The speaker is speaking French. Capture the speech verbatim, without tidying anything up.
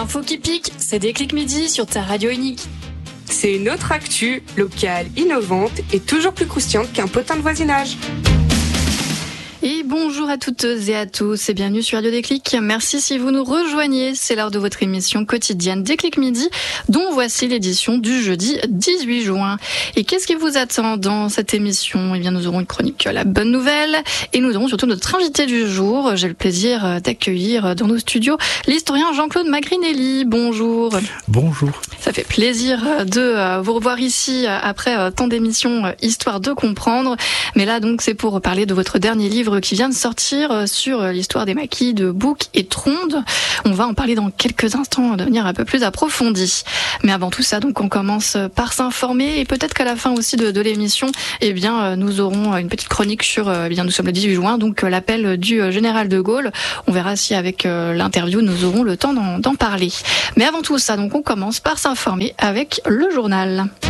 L'info qui pique, c'est Déclic Midi sur ta radio unique. C'est une autre actu, locale, innovante et toujours plus croustillante qu'un potin de voisinage. Et bonjour à toutes et à tous et bienvenue sur Radio Déclic. Merci si vous nous rejoignez. C'est l'heure de votre émission quotidienne Déclic Midi, dont voici l'édition du jeudi dix-huit juin. Et qu'est-ce qui vous attend dans cette émission ? Eh bien, nous aurons une chronique La Bonne Nouvelle et nous aurons surtout notre invité du jour. J'ai le plaisir d'accueillir dans nos studios l'historien Jean-Claude Magrinelli. Bonjour. Bonjour. Ça fait plaisir de vous revoir ici après tant d'émissions Histoire de comprendre. Mais là, donc, c'est pour parler de votre dernier livre qui vient de sortir sur l'histoire des maquis de Bouc et Tronde. On va en parler dans quelques instants de manière un peu plus approfondie. Mais avant tout ça, donc, on commence par s'informer et peut-être qu'à la fin aussi de, de l'émission, eh bien, nous aurons une petite chronique sur, eh bien, nous sommes le dix-huit juin, donc l'appel du général de Gaulle. On verra si avec l'interview, nous aurons le temps d'en, d'en parler. Mais avant tout ça, donc, on commence par s'informer avec le journal.